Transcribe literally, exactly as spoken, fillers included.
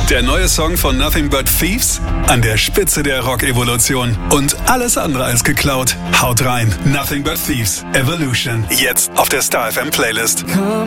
Der neue Song von Nothing But Thieves? An der Spitze der Rock-Evolution. Und alles andere als geklaut. Haut rein. Nothing But Thieves. Evolution. Jetzt auf der Star F M Playlist. Come